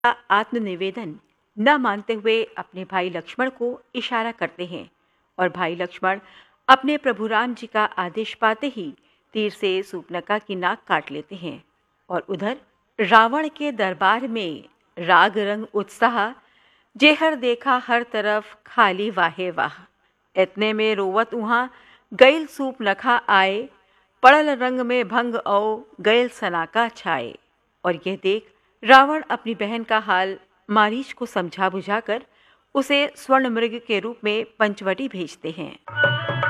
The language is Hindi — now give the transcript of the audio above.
आत्मनिवेदन न मानते हुए अपने भाई लक्ष्मण को इशारा करते हैं और भाई लक्ष्मण अपने प्रभु राम जी का आदेश पाते ही तीर से सूर्पनखा की नाक काट लेते हैं। और उधर रावण के दरबार में राग रंग उत्साह, जेहर देखा हर तरफ खाली वाहे वाह। इतने में रोवत उहाँ गैल सूर्पनखा आए, पड़ल रंग में भंग औ गैल सनाका छाए। और यह देख रावण अपनी बहन का हाल मारीच को समझा बुझाकर उसे स्वर्ण मृग के रूप में पंचवटी भेजते हैं।